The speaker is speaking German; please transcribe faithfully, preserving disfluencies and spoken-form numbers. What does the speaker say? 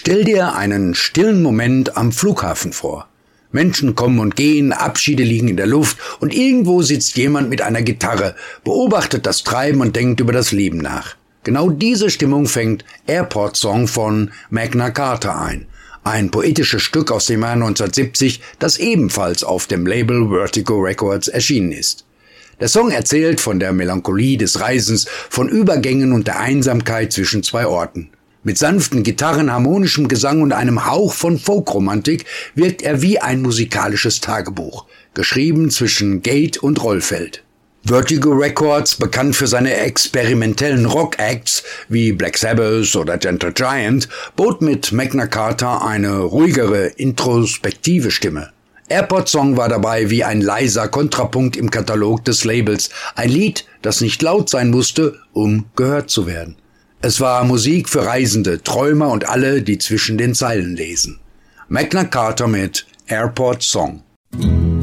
Stell dir einen stillen Moment am Flughafen vor. Menschen kommen und gehen, Abschiede liegen in der Luft und irgendwo sitzt jemand mit einer Gitarre, beobachtet das Treiben und denkt über das Leben nach. Genau diese Stimmung fängt Airport Song von Magna Carta ein. Ein poetisches Stück aus dem Jahr neunzehnhundertsiebzig, das ebenfalls auf dem Label Vertigo Records erschienen ist. Der Song erzählt von der Melancholie des Reisens, von Übergängen und der Einsamkeit zwischen zwei Orten. Mit sanften Gitarren, harmonischem Gesang und einem Hauch von Folkromantik wirkt er wie ein musikalisches Tagebuch, geschrieben zwischen Gate und Rollfeld. Vertigo Records, bekannt für seine experimentellen Rock-Acts wie Black Sabbath oder Gentle Giant, bot mit Magna Carta eine ruhigere, introspektive Stimme. Airport Song war dabei wie ein leiser Kontrapunkt im Katalog des Labels, ein Lied, das nicht laut sein musste, um gehört zu werden. Es war Musik für Reisende, Träumer und alle, die zwischen den Zeilen lesen. Magna Carta mit Airport Song.